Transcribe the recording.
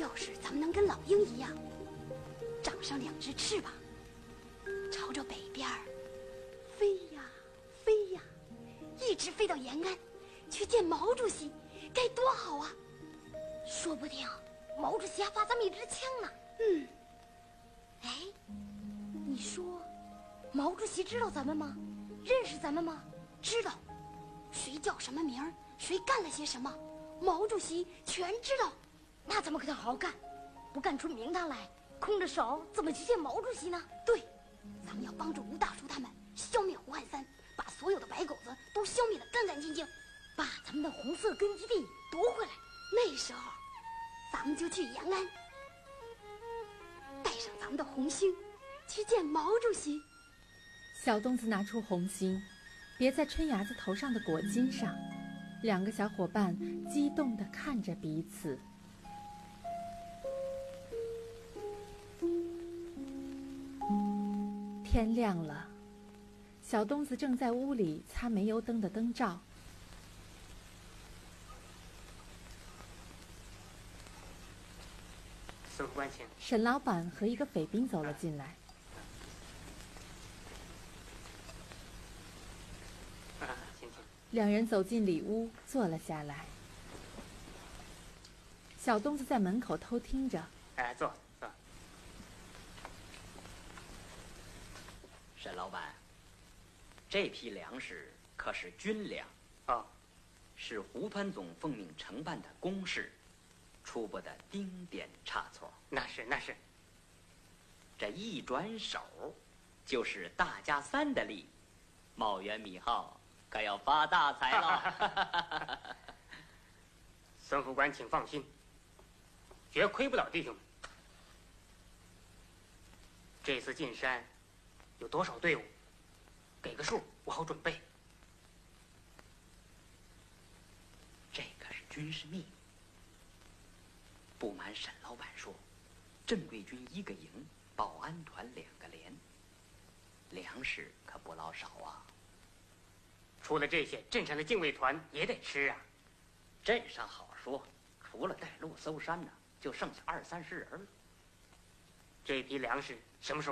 要是咱们能跟老鹰一样，长上2只翅膀，朝着北边飞呀飞呀，一直飞到延安，去见毛主席，该多好啊！说不定毛主席还发咱们1支枪呢。哎，你说毛主席知道咱们吗？认识咱们吗？知道。谁叫什么名儿，谁干了些什么，毛主席全知道。那咱们可得好好干，不干出名堂来，空着手怎么去见毛主席呢？对，咱们要帮助吴大叔他们消灭胡汉三，把所有的白狗子都消灭得干干净净，把咱们的红色根据地夺回来。那时候咱们就去延安，带上咱们的红星去见毛主席。 小东子拿出红星别在春芽子头上的果巾上，2个小伙伴激动地看着彼此。天亮了，小东子正在屋里擦煤油灯的灯罩。 孙副官请。 沈老板和一个匪兵走了进来。 请请。 2人走进里屋，坐了下来。小东子在门口偷听着。 坐。 沈老板，这批粮食可是军粮，是胡团总奉命承办的公事，出不得丁点差错。 那是。 这一转手，就是大家3的利，茂源米号可要发大财了。 孙副官，请放心，绝亏不了弟兄们。这次进山有多少队伍，给个数，我好准备。 这可是军事秘密。不瞒沈老板说，正规军1个营，保安团2个连，粮食可不老少啊。 除了这些，镇上的警卫团也得吃啊。 镇上好说，除了带路搜山呢，就剩下20-30人了。 这批粮食什么时候